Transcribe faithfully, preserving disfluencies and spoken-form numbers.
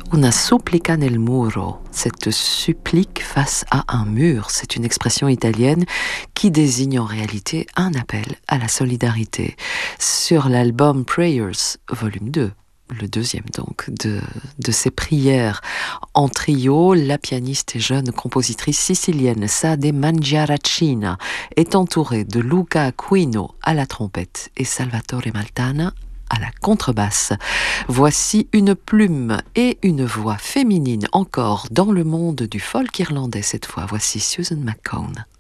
Una supplica nel muro, cette supplique face à un mur, c'est une expression italienne qui désigne en réalité un appel à la solidarité. Sur l'album Prayers, volume deux, le deuxième donc, de, de ces prières en trio, la pianiste et jeune compositrice sicilienne Sade Mangiaracina est entourée de Luca Aquino à la trompette et Salvatore Maltana à la contrebasse. Voici une plume et une voix féminine encore dans le monde du folk irlandais cette fois. Voici Susan McCone.